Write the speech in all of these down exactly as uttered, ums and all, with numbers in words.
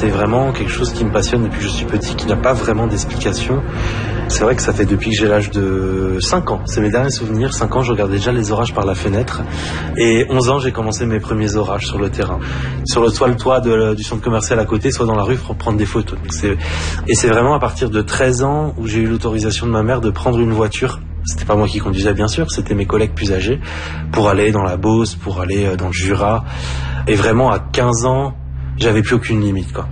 c'est vraiment quelque chose qui me passionne depuis que je suis petit, qui n'a pas vraiment d'explication. C'est vrai que ça fait depuis que j'ai l'âge de cinq ans, c'est mes derniers souvenirs. cinq ans, je regardais déjà les orages par la fenêtre. Et onze ans, j'ai commencé mes premiers orages sur le terrain. Sur le toit, le toit de, du centre commercial à côté, soit dans la rue pour prendre des photos. Donc c'est, et c'est vraiment à partir de treize ans où j'ai eu l'autorisation de ma mère de prendre une voiture. C'était pas moi qui conduisais, bien sûr, c'était mes collègues plus âgés, pour aller dans la Beauce, pour aller dans le Jura. Et vraiment, à quinze ans, j'avais plus aucune limite, quoi.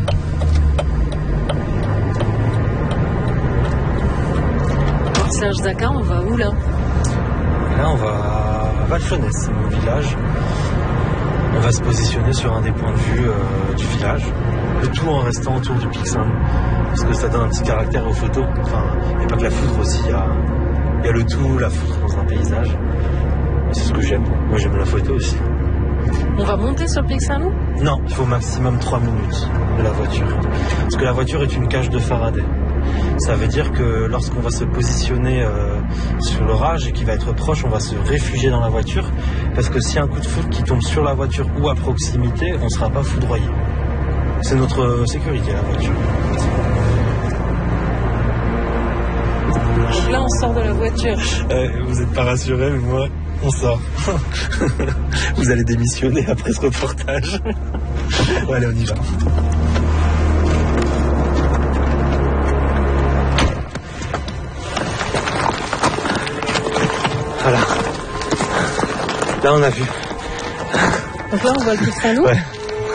Alors Serge Zaka, on va où là? Là, on va à Valfenès, c'est mon village. On va se positionner sur un des points de vue euh, du village. Le tout en restant autour du Pic Saint-Loup, parce que ça donne un petit caractère aux photos. Enfin, il n'y a pas que la foudre aussi, il y a... Il y a le tout, la foudre dans un paysage. Et c'est ce que j'aime. Moi, j'aime la photo aussi. On va monter sur le Pic Saint-Loup? Non, il faut au maximum trois minutes de la voiture. Parce que la voiture est une cage de Faraday. Ça veut dire que lorsqu'on va se positionner euh, sur l'orage et qu'il va être proche, on va se réfugier dans la voiture. Parce que s'il y a un coup de foudre qui tombe sur la voiture ou à proximité, on ne sera pas foudroyé. C'est notre sécurité, la voiture. Donc là, on sort de la voiture. Euh, vous n'êtes pas rassuré, mais moi, on sort. Vous allez démissionner après ce reportage. Bon, allez, on y va. Voilà. Là, on a vu. Donc là, on voit le Pic Saint-Loup. Ouais.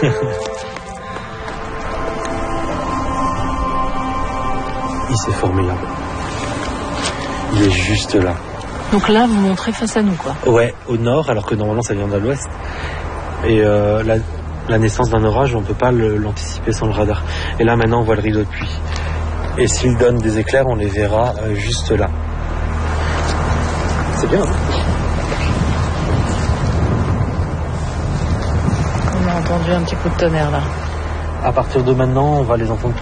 Il s'est formé là. Il est juste là. Donc là, vous montrez face à nous, quoi. Ouais, au nord, alors que normalement ça vient à l'ouest. Et euh, la, la naissance d'un orage, on ne peut pas le, l'anticiper sans le radar. Et là, maintenant, on voit le rideau de pluie. Et s'il donne des éclairs, on les verra euh, juste là. C'est bien, hein? On a entendu un petit coup de tonnerre, là. À partir de maintenant, on va les entendre